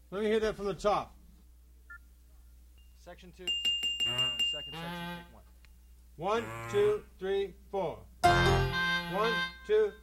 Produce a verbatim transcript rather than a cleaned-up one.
Let me hear that from the top. Section two. Uh, second section, take one. One, two, three, four. One, two,